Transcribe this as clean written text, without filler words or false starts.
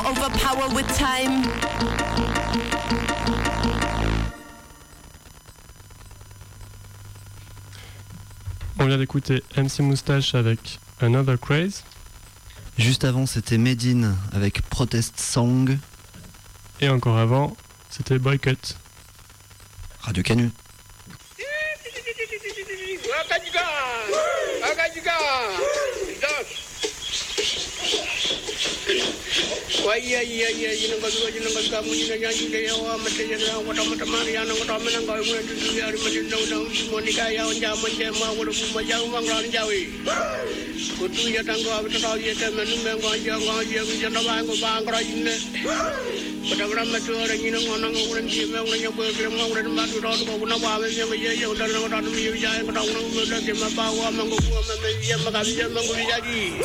overpower with time. On vient d'écouter MC Moustache avec Another Craze. Juste avant, c'était Medine avec Protest Song. Et encore avant, c'était Boycott. Radio Canu.